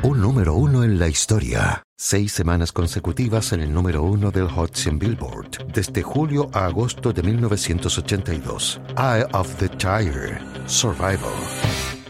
Un número uno en la historia. 6 semanas consecutivas en el número uno del Hot 100 Billboard. Desde julio a agosto de 1982. Eye of the Tiger. Survival.